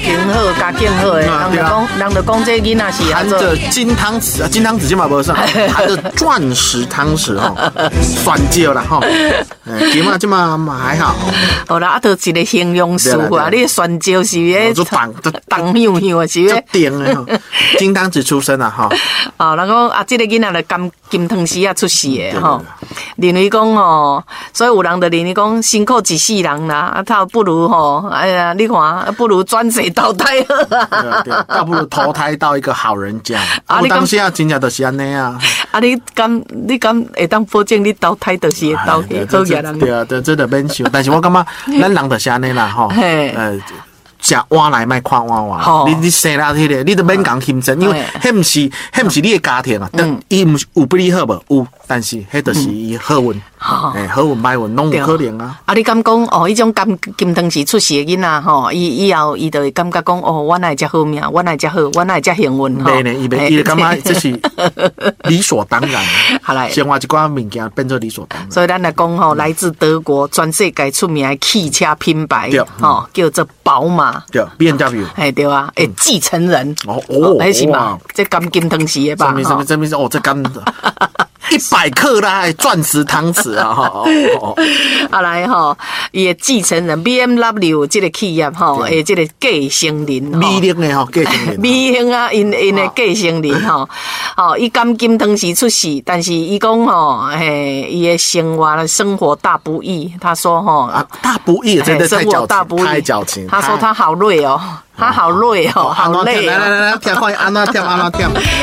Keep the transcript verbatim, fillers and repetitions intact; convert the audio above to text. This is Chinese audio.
情好，家境好的，人就讲，人就讲这囡仔是含着金汤匙啊，金汤匙今嘛无算，含着钻石汤匙哈，算少啦哈。今嘛今嘛嘛还好。 好啦，啊，都一个形容词啊，你酸椒是咧， 就当就当香香啊，是咧， 顶的金汤匙出身啊哈。 哦，然后啊，这个囡仔就金金汤匙啊出世的吼，认为讲吼，所以有人就认为讲辛苦一世人啦，啊，他不如吼，哎呀，你看，不如转世投胎好啊。对，倒不如投胎到一个好人家。啊，当下真正就是安尼啊。啊， 你敢你敢会当保证你投胎就是会投去好人？ 对啊，对，真的免想。但是我感觉咱人就是安尼啦吼，呃。食碗来卖看碗碗，你你生啦迄个，你都免讲轻真，因为迄毋是迄毋是你的家庭啊，伊毋有比你好无？有，但是迄就是伊好运，诶，好运歹运拢有可能啊。 啊，你敢讲哦？迄种金金汤匙出世的囡仔吼，伊以后伊就会感觉讲哦，我哪会遮好命，我哪会遮好，我哪会遮幸运吼。 对呢，伊伊伊感觉这是理所当然。好来，生活一寡物件变做理所当然。 所以咱来讲吼，来自德国全世界出名的汽车品牌，吼叫做宝马。 对 ，B M W， 哎对啊，诶，继承人哦哦， 还是嘛，这金金汤匙的吧？ 什么什么什么哦，这金一百克啦，钻石汤匙啊！哈哦哦， 啊来吼，伊的继承人 B M W 这个企业吼，诶，这个继承人， 美玲的吼，继承人， 美玲啊，因因的继承人吼，哦，伊甘金汤匙出世，但是伊讲吼，嘿，伊的生活生活大不易，他说吼， 啊，大不易，真的太矫情，太矫情。 他说他好累哦，他好累哦，好累。 来来来来，跳快，安那跳，安那跳。